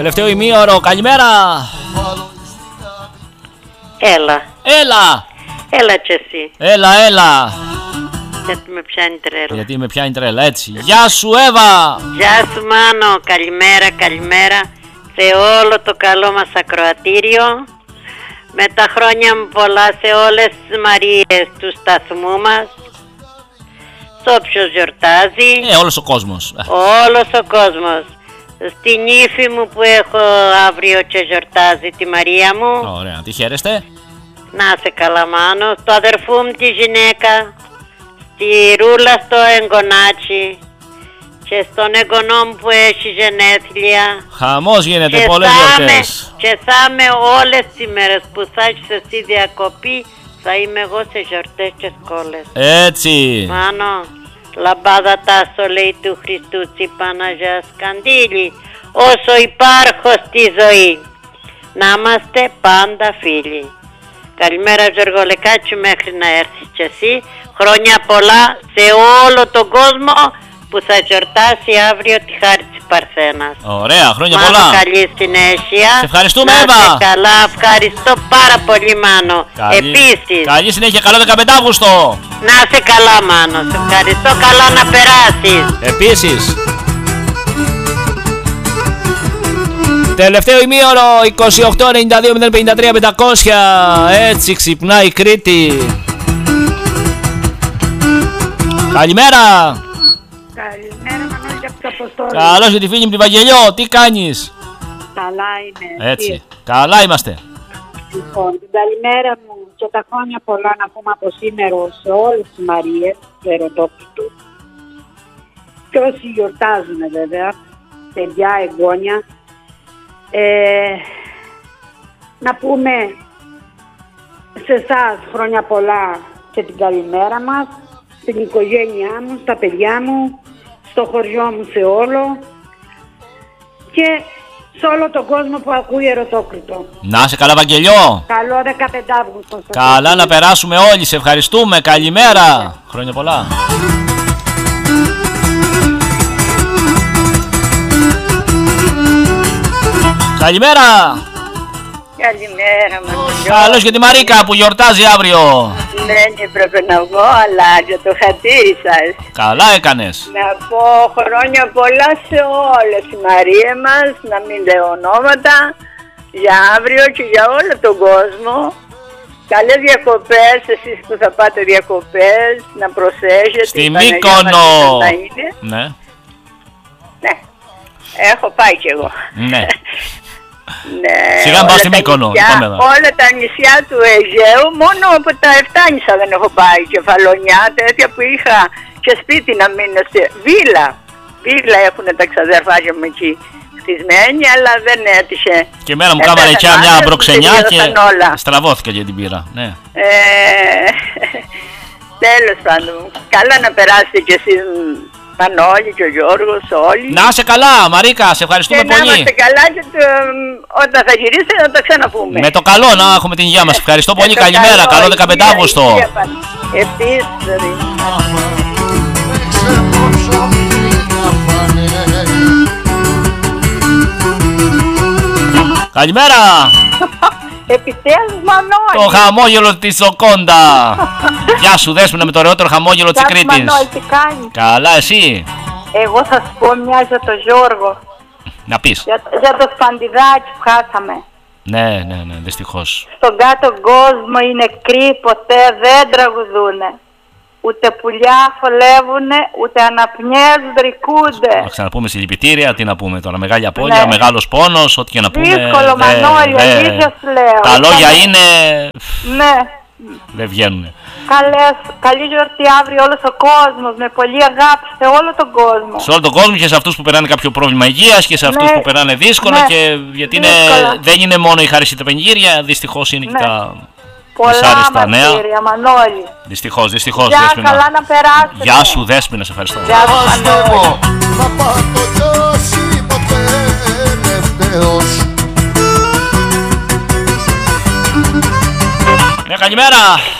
Τελευταίο ημίωρο, καλημέρα. Έλα. Έλα. Έλα κι εσύ. Έλα. Γιατί με πιάνει τρέλα. Γιατί με πιάνει τρέλα, έτσι. Γεια σου, Εύα. Γεια σου, Μάνο. Καλημέρα. Σε όλο το καλό μας ακροατήριο. Με τα χρόνια μου πολλά σε όλες τις Μαρίες του σταθμού μας. Σ' όποιος γιορτάζει. Όλος ο κόσμος. Όλος ο κόσμος. Στην ύφη μου που έχω αύριο και γιορτάζει, τη Μαρία μου. Ωραία, τι χαίρεστε. Να σε καλά, Μάνο. Στο αδερφού μου τη γυναίκα. Στη Ρούλα στο εγγονάτσι. Και στον εγγονό μου που έχει γενέθλια. Χαμός γίνεται, πολλές γιορτές. Και θα είμαι όλες τις μέρες που θα έχεις εσύ διακοπή. Θα είμαι εγώ σε γιορτές και σκόλες. Έτσι. Μάνο, λαμπάδα τάσο λέει του Χριστού τσι Παναγιάς Καντήλη. Όσο υπάρχω στη ζωή, να είμαστε πάντα φίλοι. Καλημέρα Γιώργο Λεκάτσου, μέχρι να έρθεις κι εσύ. Χρόνια πολλά σε όλο τον κόσμο που θα γιορτάσει αύριο τη χάρη της Παρθένας. Ωραία, χρόνια Μάνο, πολλά. καλή συνέχεια. Σε ευχαριστούμε, να Εύα. είσαι καλά, ευχαριστώ πάρα πολύ, Μάνο. Επίσης. Καλή συνέχεια, καλό 15 Αύγουστο. Να είσαι καλά, Μάνο. Σε ευχαριστώ, καλά να περάσεις. Επίσης. Τελευταίο ημίωρο, 28-92-053-500. Έτσι ξυπνάει η Κρήτη. Καλημέρα, Καλημέρα. Μανώλη από το Αποστόλη. Καλώς για τη φίλη μου τη Βαγγελιό, τι κάνεις? Καλά είμαι. Έτσι, καλά είμαστε. Λοιπόν, την καλημέρα μου και τα χρόνια πολλά να πούμε από σήμερα σε όλες τις Μαρίες του Ερωτόκριτου. Και όσοι γιορτάζουν βέβαια, παιδιά, εγγόνια. Να πούμε σε εσάς χρόνια πολλά και την καλημέρα μας, στην οικογένειά μου, στα παιδιά μου, στο χωριό μου σε όλο και σε όλο τον κόσμο που ακούει Ερωτόκριτο. Να σε καλά Βαγγελιό. Καλό 15 Αύγουστο. Καλά να περάσουμε όλοι, σε ευχαριστούμε, καλημέρα. Χρόνια πολλά. Καλημέρα. Καλημέρα, Μανώλη. Καλώς για τη Μαρίκα που γιορτάζει αύριο. Δεν έπρεπε να βγω, αλλά για το χατήρι σας. Καλά έκανες. Να πω χρόνια πολλά σε όλες οι Μαρίες μας, να μην λέω ονόματα, για αύριο και για όλο τον κόσμο. Καλές διακοπές, εσείς που θα πάτε διακοπές, να προσέχετε. Στη Μύκονο. Ναι. Ναι, έχω πάει κι εγώ. Ναι. Ναι, σιγά πάω στη Μύκονο. Όλα τα νησιά του Αιγαίου, μόνο από τα Εφτάνησα δεν έχω πάει. Κεφαλονιά, τέτοια που είχα και σπίτι να μείνω. Βίλα έχουν τα ξαδερφάκια μου εκεί χτισμένοι, αλλά δεν έτυχε. Και εμένα μου κάμανε και μια προξενιά και στραβώθηκα για την πύρα. Ναι. Τέλος πάντων, καλά να περάσετε κι εσείς, Μανώλη και ο Γιώργος, όλοι. Να είσαι καλά, Μαρίκα, σε ευχαριστούμε και πολύ. Να είμαστε καλά και όταν θα γυρίσετε να τα ξαναπούμε. Με το καλό να έχουμε την υγεία μας. Ευχαριστώ πολύ, καλημέρα, καλό 15 Αύγουστο. Επίσης, καλημέρα. Επιτέλους, Μανώλη. Το χαμόγελο της Ζοκόντα. Γεια σου, Δέσποινα, με το ωραιότερο χαμόγελο της Κρήτης. Μανώλη, τι κάνεις? Καλά, εσύ? Εγώ θα σου πω μια για τον Γιώργο. Να πεις. Για το σπαντιδάκι που χάσαμε. Ναι, δυστυχώς. Στον κάτω κόσμο οι νεκροί ποτέ δεν τραγουδούνε. Ούτε πουλιά φολεύουνε, ούτε αναπνιές βρικούνται. Να ξαναπούμε συλληπιτήρια, τι να πούμε τώρα, μεγάλη απώλεια, ναι. Μεγάλος πόνος, ό,τι και να πούμε. Δύσκολο, Μανώλη, αλήθεια σου λέω. Τα λόγια είναι... Ναι. Δεν βγαίνουνε. Καλή γιορτή αύριο όλος ο κόσμος, με πολλή αγάπη σε όλο τον κόσμο. Σε όλο τον κόσμο και σε αυτούς που περνάνε κάποιο πρόβλημα υγείας και σε αυτούς που περνάνε δύσκολα, και γιατί δεν είναι μόνο η χαρίσιτα πανηγύρια, δυστυχώς είναι και τα... Πολλά μαρτύρια, Μανώλη. Δυστυχώς, Γεια, Δέσποινα. καλά να περάσετε. Γεια σου, Δέσποινα, σε ευχαριστώ. Γεια σου, Μανώλη. Θα πάρω λιώσει ποτέ τελευταίος. καλημέρα.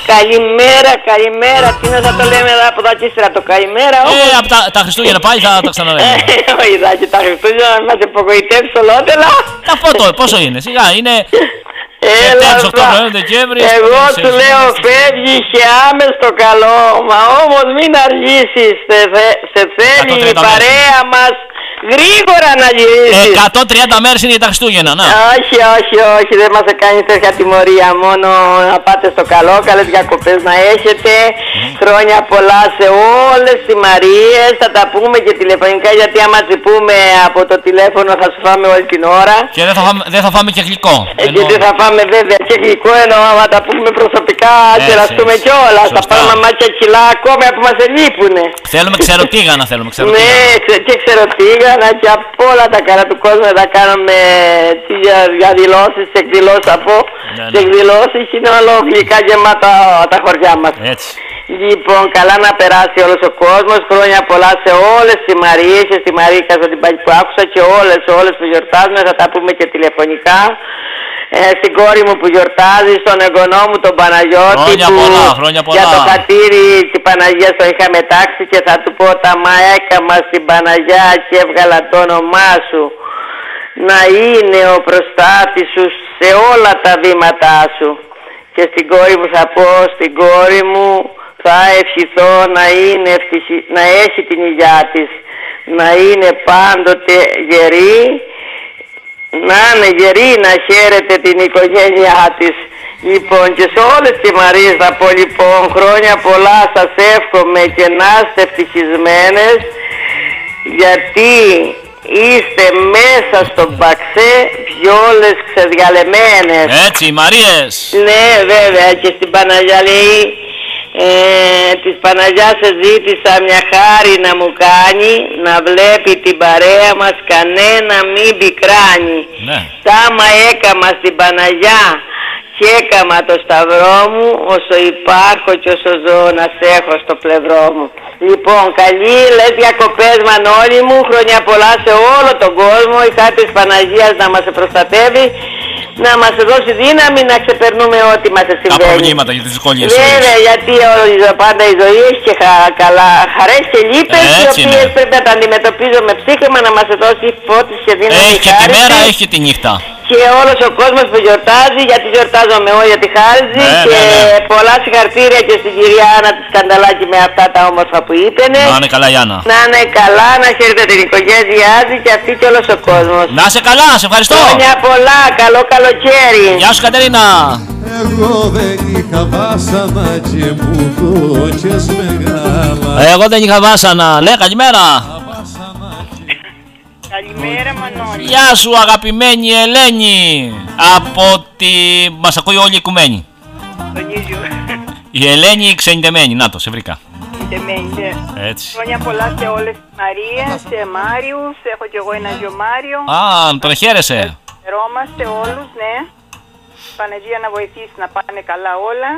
Καλημέρα. Τι να θα το λέμε εδώ από εδώ και ύστερα το καλημέρα. Από τα Χριστούγεννα πάλι θα τα ξαναλέμε. Όχι, και τα Χριστούγεννα μας απογοητεύσει ολότερα. Πόσο είναι, σιγά, είναι. Έλα, εγώ του λέω φεύγει και άμεσα το καλό. Μα όμως μην αργήσεις. Σε θέλει η παρέα μας γρήγορα να γυρίσεις. 130 μέρες είναι για τα Χριστούγεννα, να. Όχι, δεν μας κάνει τέτοια τιμωρία. Μόνο να πάτε στο καλό, καλές διακοπές να έχετε. Χρόνια πολλά σε όλες τις Μαρίες. Θα τα πούμε και τηλεφωνικά, γιατί άμα τις πούμε από το τηλέφωνο θα σου φάμε όλη την ώρα. Και δεν θα φάμε και γλυκό. Και δεν θα φάμε βέβαια και γλυκό, ενώ άμα τα πούμε προσωπικά κεραστούμε κιόλας. Θα πάμε μάτια κιλά ακόμα που μας ελείπουνε. Θέλουμε ξεροτήγανα, Ναι, και ξεροτήγανα και από όλα τα καλά του κόσμου θα κάνουμε διαδηλώσεις, εκδηλώσεις από. Σε εκδηλώσεις είναι όλο γλυκά γεμάτα τα χωριά μας. Έτσι. Λοιπόν, καλά να περάσει όλος ο κόσμος. Χρόνια πολλά σε όλες τις Μαρίες και στη Μαρίκα την πάλι που άκουσα και όλες που γιορτάζουν. Θα τα πούμε και τηλεφωνικά. Στην κόρη μου που γιορτάζει, στον εγγονό μου τον Παναγιώτη, χρόνια πολλά. Για το χατήρι της Παναγίας το είχα μετάξει και θα του πω τα μαέκα μας στην Παναγιά και έβγαλα το όνομά σου. Να είναι ο προστάτης σου σε όλα τα βήματά σου. Και στην κόρη μου θα πω, στην κόρη μου θα ευχηθώ να έχει την υγειά της, να είναι πάντοτε γερή, να είναι γερή, να χαίρεται την οικογένειά της. Λοιπόν, και σε όλες τις Μαρίες θα πω λοιπόν χρόνια πολλά σας εύχομαι και να είστε ευτυχισμένες, γιατί είστε μέσα στον Παξέ βιόλες ξεδιαλεμένες. Έτσι, Μαρίες. Ναι, βέβαια, και στην Παναγιά λέει, της Παναγιάς σε ζήτησα μια χάρη να μου κάνει, να βλέπει την παρέα μας κανένα μην πικράνει. Ναι. Τάμα έκαμα στην Παναγιά και έκαμα το σταυρό μου, όσο υπάρχω και όσο ζω να σε έχω στο πλευρό μου. Λοιπόν, καλή λες διακοπές Μανώλη μου, χρόνια πολλά σε όλο τον κόσμο, η χάρη της Παναγίας να μας προστατεύει, να μας δώσει δύναμη να ξεπερνούμε ό,τι μας συμβαίνει. Τα προβλήματα και τις δυσκολίες. Βέβαια, γιατί πάντα η ζωή έχει και χαρές και λύπες, οι οποίες πρέπει να τα αντιμετωπίζω με ψύχημα, να μας δώσει φώτιση και δύναμη. Έχει και τη μέρα, έχει και τη νύχτα. Και όλος ο κόσμος που γιορτάζει, γιατί γιορτάζομαι όλοι για τη Χάριτζη, και πολλά συγχαρητήρια και στην κυρία Άννα τη Σκανταλάκη με αυτά τα όμορφα που είπαινε. Να είναι καλά, Γιάννα. Να είναι καλά, να χαίρετε την οικογένειά της και αυτή και όλος ο κόσμος. Να είσαι καλά, σε ευχαριστώ. Χρόνια πολλά, καλό καλοκαίρι. Γεια σου, Κατερίνα. Εγώ δεν είχα βάσανα και μου δώκες μεγάλα. Εγώ δεν είχα βάσανα. Λέει καλημέρα. Καλημέρα Μανώλη. Γεια σου, αγαπημένη Ελένη. Από τη... Μας ακούει όλη η οικουμένη. Τον ίδιο. Η Ελένη ξενιτεμένη. Να το, σε βρήκα. Ναι. Έτσι. Χρόνια πολλά σε όλες τις Μαρίες, σε Μάριους, έχω κι εγώ ένα γιο Μάριο. Α, τον χαίρεσαι. Χαιρόμαστε όλους, ναι. Παναγία να βοηθήσει να πάνε καλά όλα.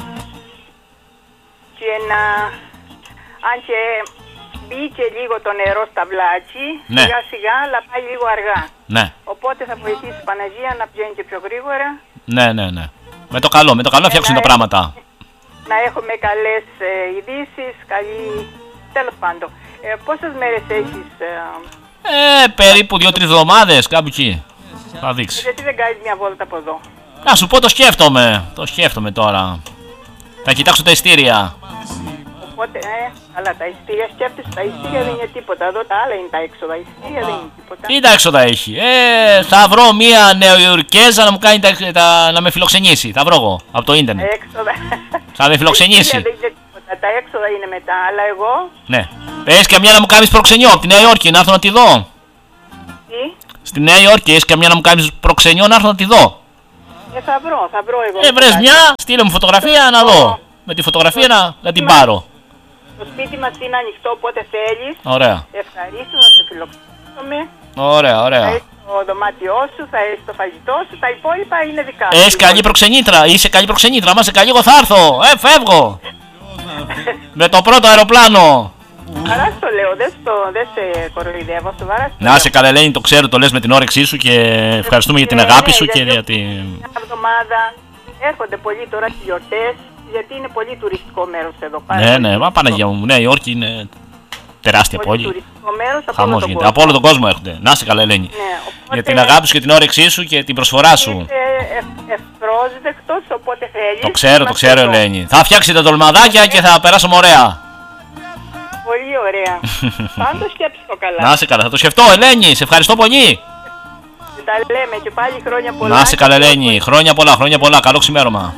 Και να... Αν και μπήκε λίγο το νερό στα βλάτσι, ναι, σιγά σιγά, αλλά πάει λίγο αργά. Ναι. Οπότε θα βοηθήσει η Παναγία να πηγαίνει και πιο γρήγορα. Ναι. Με το καλό να φτιάξουν τα πράγματα. Να έχουμε καλές ειδήσεις, τέλος πάντων. Πόσες μέρες έχεις... Περίπου 2-3 εβδομάδες, κάπου εκεί. Θα δείξει. Γιατί δεν κάνεις μια βόλτα από εδώ? Να σου πω, το σκέφτομαι τώρα. Θα κοιτάξω τα ειστήρια. Οπότε, αλλά τα ειστήρια σκέφτεσαι, τα ειστήρια δεν είναι τίποτα. Εδώ τα άλλα είναι τα έξοδα, τα ειστήρια δεν είναι τίποτα. Τι τα έξοδα έχει? Θα βρω μια Νεοϊορκέζα να μου κάνει να με φιλοξενήσει. Θα βρω εγώ από το ίντερνετ. Έξοδα. Θα με φιλοξενήσει. Τα έξοδα είναι μετά, αλλά εγώ... Ναι. Έχεις καμιά να μου κάνεις προξενιό από τη Νέα Υόρκη, να έρθω να τη δω? Τι? Στη Νέα Υόρκη έχεις καμιά να μου κάνεις προξενιό, να έρθω να τη δω? Θα βρω εγώ. Βρες μια, στείλε μου φωτογραφία να δω. Με τη φωτογραφία να την πάρω. Το σπίτι μας είναι ανοιχτό, όποτε θέλεις. Ωραία. Ευχαρίστω να σε φιλοξενήσουμε. Ωραία. Θα έχεις το δωμάτιό σου, θα έχεις το φαγητό σου, τα υπόλοιπα είναι δικά σου. Έχεις καλή προξενήτρα, είσαι καλή προξενήτρα. Άμα είσαι καλή, εγώ θα έρθω. Φεύγω. Με το πρώτο αεροπλάνο. Άρα στο λέω, δεν σε κοροϊδεύω, σοβαρά. Να σε καλά, Ελένη, το ξέρω, το λες με την όρεξή σου και ευχαριστούμε για την αγάπη σου και για την... Μια εβδομάδα έρχονται πολλοί τώρα τις γιορτές, γιατί είναι πολύ τουριστικό μέρος εδώ. Ναι, μα Παναγία μου, Νέα Υόρκη είναι τεράστια πόλη. Τουριστικό μέρος, χαμός γίνεται. Από όλο τον κόσμο έρχονται. Να είσαι καλά, Ελένη. Ναι, οπότε... Για την αγάπη σου και την όρεξή σου και την προσφορά σου. Είσαι ευπρόσδεκτος, οπότε θέλεις. Το ξέρω, Ελένη. Θα φτιάξει τα τολμαδάκια και θα περάσουμε ωραία. Πολύ ωραία. Πάντως σκέψου το καλά. Να είσαι καλά, θα το σκεφτώ, Ελένη. Σε ευχαριστώ πολύ. Τα λέμε και πάλι χρόνια πολλά. Να είσαι καλά, Ελένη. Χρόνια πολλά. Καλό ξημέρωμα.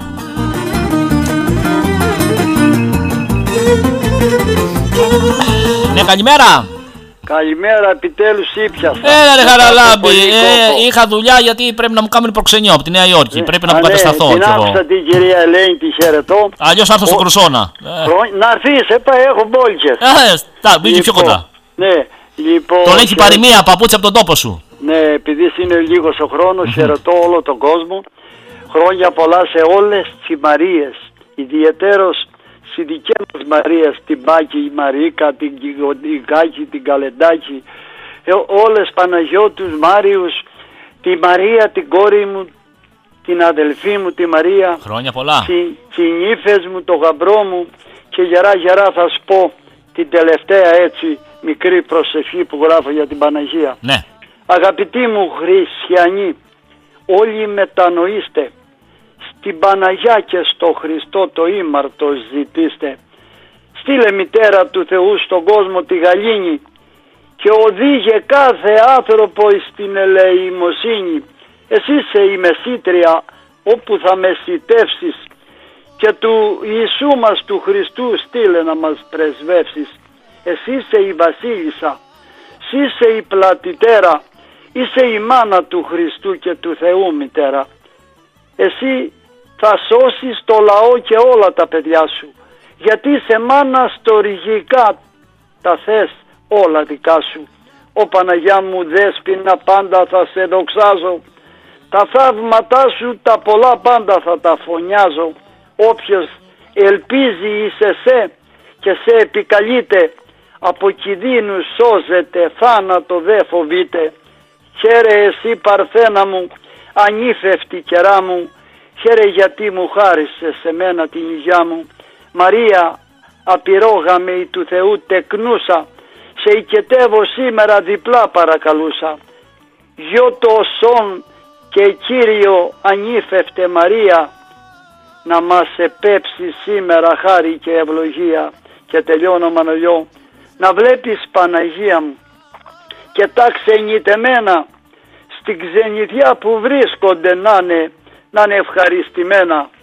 Ναι, καλημέρα. Καλημέρα, επιτέλους ήπιασα. Έλα ρε Χαραλάμπη, είχα δουλειά γιατί πρέπει να μου κάνουν προξενιό από τη Νέα Υόρκη. Πρέπει να μου κατασταθώ. Την άκουσα την κυρία Ελένη, τη χαιρετώ. Αλλιώς να έρθω στο Κρουσόνα. Να έρθεις, έχω μπόλικες. Μπήκε πιο κοντά. Ναι, λοιπόν. Τον έχει παροιμία, παπούτσι από τον τόπο σου. Ναι, επειδή είναι λίγος ο χρόνος, χαιρετώ όλο τον κόσμο. Χρόνια πολλά σε όλες τις Μαρίες. Ιδιαιτέρως στη δική μας Μαρία, την Πάκη, η Μαρίκα, την Κάκη, την Καλεντάκη, όλες Παναγιώτους, Μάριους, τη Μαρία, την κόρη μου, την αδελφή μου, τη Μαρία. Χρόνια πολλά. Τις νύφες μου, το γαμπρό μου και γερά θα σου πω την τελευταία έτσι μικρή προσευχή που γράφω για την Παναγία. Ναι. Αγαπητοί μου χριστιανοί, όλοι μετανοήστε. Στην Παναγιά και στο Χριστό το ήμαρτο ζητήστε. Στείλε μητέρα του Θεού στον κόσμο τη γαλήνη και οδήγε κάθε άνθρωπο στην ελεημοσύνη. Εσύ είσαι η μεσήτρια όπου θα μεσητεύσεις και του Ιησού μας του Χριστού στείλε να μας πρεσβεύσεις. Εσύ είσαι η βασίλισσα, εσύ είσαι η πλατητέρα, είσαι η μάνα του Χριστού και του Θεού μητέρα. Εσύ θα σώσεις το λαό και όλα τα παιδιά σου, γιατί σε μάνα στοργικά τα θες όλα δικά σου. Ω Παναγιά μου δέσποινα πάντα θα σε δοξάζω, τα θαύματά σου τα πολλά πάντα θα τα φωνιάζω. Όποιος ελπίζει εις εσέ και σε επικαλείται, από κινδύνους σώζεται, θάνατο δε φοβείται. Χαίρε εσύ Παρθένα μου, ανήφευτη κερά μου, χαίρε γιατί μου χάρισες σε μένα την υγειά μου. Μαρία, απειρόγαμη του Θεού τεκνούσα, σε οικετεύω σήμερα διπλά παρακαλούσα. Γιο το σόν και Κύριο ανήφευτε Μαρία, να μας επέψει σήμερα χάρη και ευλογία. Και τελειώνω Μανολιό, να βλέπεις Παναγία μου και τα ξενιτεμένα στην ξενιδιά που βρίσκονται να είναι ευχαριστημένα.